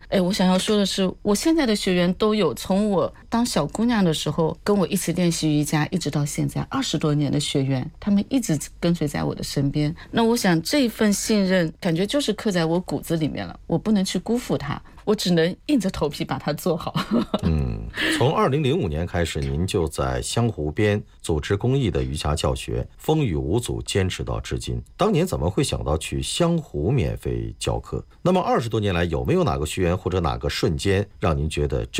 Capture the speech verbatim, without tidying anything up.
哎，我想要说的是，我现在的学员都有从我当小姑娘的时候跟我一起练习瑜伽，一直到现在二十多年的学员，他们一直跟随在我的身边。那我想这份信任感觉就是刻在我骨子里面了，我不能去辜负它，我只能硬着头皮把它做好。 嗯，从二零零五年开始，您就在湘湖边组织公益的瑜伽教学，风雨无阻坚持到至今。当年怎么会想到去湘湖免费教课？那么二十多年来，有没有哪个学员或者哪个瞬间让您觉得这